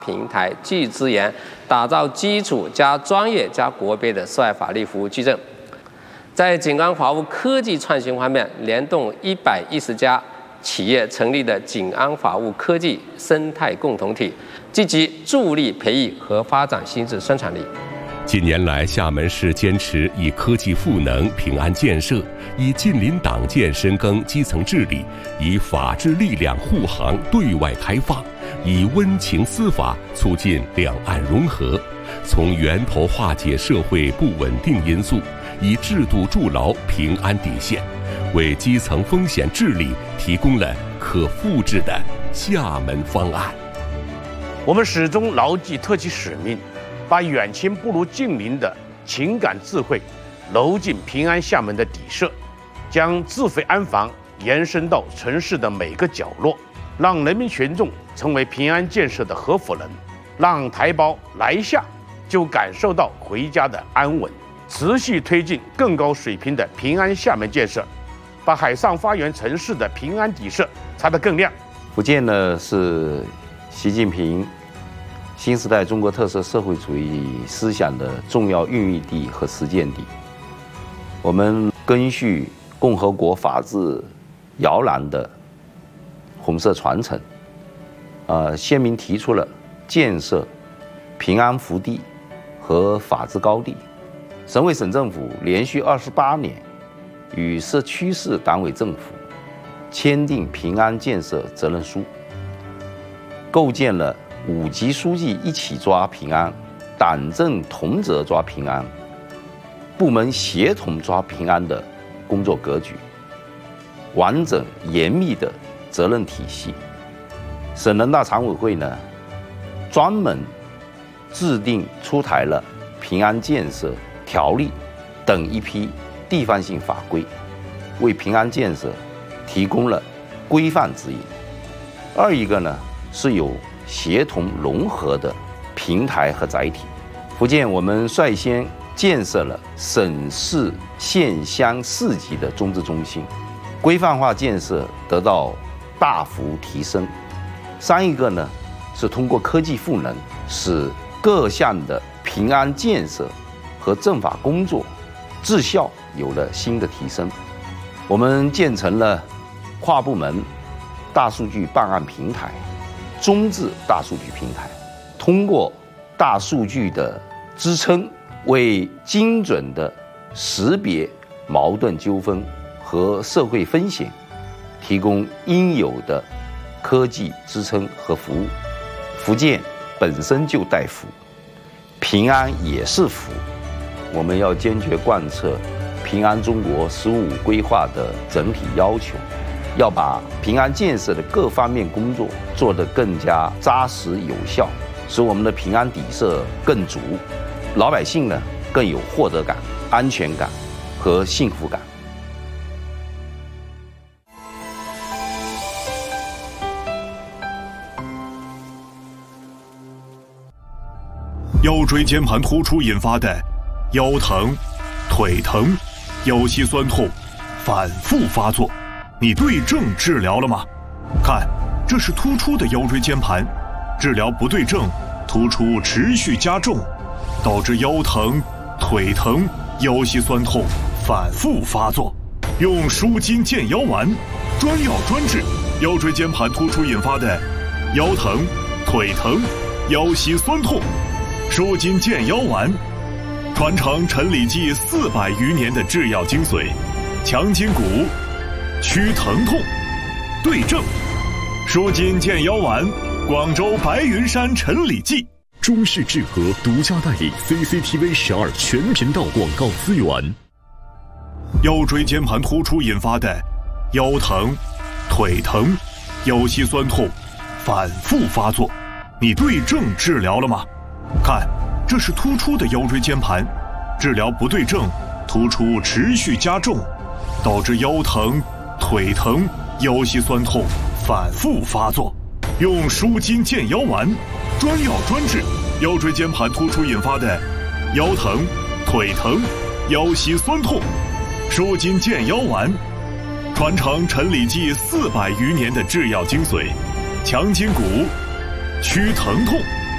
平台基于资源，打造基础加专业加国别的涉外法律服务矩阵。在景安法务科技创新方面，联动110家企业成立的景安法务科技生态共同体，积极助力培育和发展新质生产力。 近年来，厦门市坚持以科技赋能平安建设，以近邻党建深耕基层治理，以法治力量护航对外开放，以温情司法促进两岸融合，从源头化解社会不稳定因素，以制度筑牢平安底线，为基层风险治理提供了可复制的厦门方案。 我们始终牢记特区使命，把远亲不如近邻的情感智慧揉进平安厦门的底色，将自费安防延伸到城市的每个角落，让人民群众成为平安建设的合伙人，让台胞来厦就感受到回家的安稳。持续推进更高水平的平安厦门建设，把海上花园城市的平安底色擦得更亮。 福建呢是习近平新时代中国特色社会主义思想的重要孕育地和实践地。我们根续共和国法治摇篮的红色传承，鲜明提出了建设平安福地和法治高地。省委省政府连续28年与社区市党委政府签订平安建设责任书，构建了5级书记一起抓平安、党政同责抓平安、部门协同抓平安的工作格局，完整严密的责任体系。省人大常委会呢，专门制定出台了平安建设条例等一批地方性法规，为平安建设提供了规范指引。二一个呢是有协同融合的平台和载体。福建我们率先建设了省市县乡4级的中治中心，规范化建设得到大幅提升。三一个呢是通过科技赋能，使各项的平安建设和政法工作质效有了新的提升。我们建成了跨部门大数据办案平台、中治大数据平台，通过大数据的支撑，为精准的识别矛盾纠纷和社会风险提供应有的科技支撑和服务。福建本身就带福，平安也是福。我们要坚决贯彻平安中国15规划的整体要求，要把平安建设的各方面工作做得更加扎实有效，使我们的平安底色更足，老百姓呢更有获得感、安全感和幸福感。 腰椎间盘突出引发的腰疼、腿疼、腰膝酸痛反复发作，你对症治疗了吗？看，这是突出的腰椎间盘，治疗不对症，突出持续加重，导致腰疼、腿疼、腰膝酸痛反复发作。用舒筋健腰丸，专药专治腰椎间盘突出引发的腰疼、腿疼、腰膝酸痛。舒筋健腰丸传承陈李济400余年的制药精髓，强筋骨，祛疼痛，对症。舒筋健腰丸，广州白云山陈李济。 中视智和独家代理 CCTV 12全频道广告资源。 腰椎间盘突出引发的腰疼、腿疼、腰膝酸痛反复发作，你对症治疗了吗？看，这是突出的腰椎间盘，治疗不对症，突出持续加重，导致腰疼、腿疼、腰膝酸痛反复发作。用舒筋健腰丸，专药专治腰椎间盘突出引发的腰疼、腿疼、腰膝酸痛。舒筋健腰丸传承陈李济400余年的制药精髓，强筋骨，祛疼痛。